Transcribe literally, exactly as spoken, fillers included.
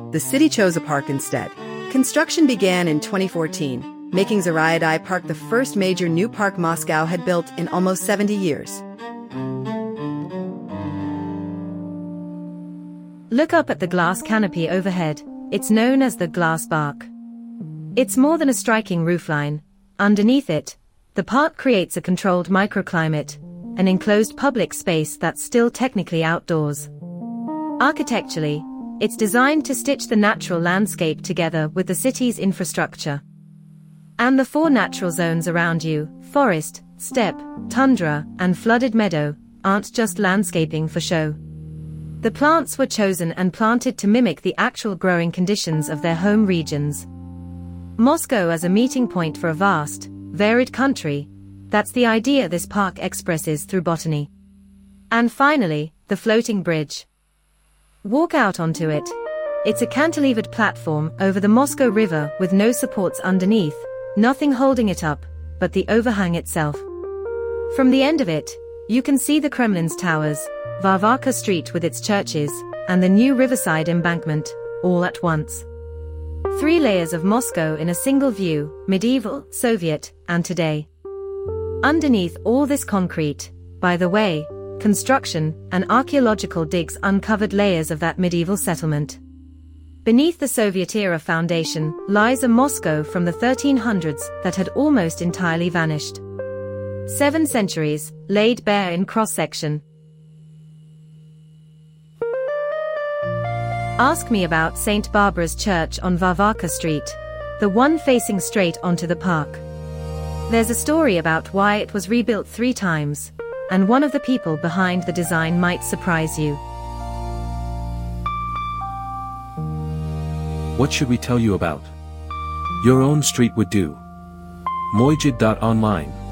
the city chose a park instead. Construction began in twenty fourteen, making Zaryadei Park the first major new park Moscow had built in almost seventy years. Look up at the glass canopy overhead. It's known as the glass bark. It's more than a striking roofline. Underneath it, the park creates a controlled microclimate, an enclosed public space that's still technically outdoors. Architecturally, it's designed to stitch the natural landscape together with the city's infrastructure. And the four natural zones around you, forest, steppe, tundra, and flooded meadow, aren't just landscaping for show. The plants were chosen and planted to mimic the actual growing conditions of their home regions. Moscow as a meeting point for a vast, varied country, that's the idea this park expresses through botany. And finally, the floating bridge. Walk out onto it. It's a cantilevered platform over the Moscow River with no supports underneath, nothing holding it up, but the overhang itself. From the end of it, you can see the Kremlin's towers, Varvarka Street with its churches, and the new Riverside embankment, all at once. Three layers of Moscow in a single view, medieval, Soviet, and today. Underneath all this concrete, by the way, construction and archaeological digs uncovered layers of that medieval settlement. Beneath the Soviet-era foundation lies a Moscow from the thirteen hundreds that had almost entirely vanished. Seven centuries, laid bare in cross-section. Ask me about Saint Barbara's Church on Varvarka Street, the one facing straight onto the park. There's a story about why it was rebuilt three times, and one of the people behind the design might surprise you. What should we tell you about? Your own street would do. Mojid dot online